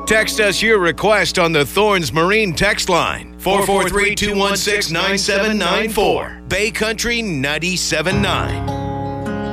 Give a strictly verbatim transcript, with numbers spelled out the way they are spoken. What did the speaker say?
Text us your request on the Thorns Marine text line, four four three, two one six, nine seven nine four. Bay Country ninety-seven point nine.